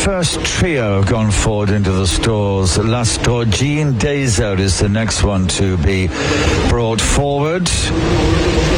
first trio have gone forward into the stalls. Lastorgine Deser is the next one to be brought forward.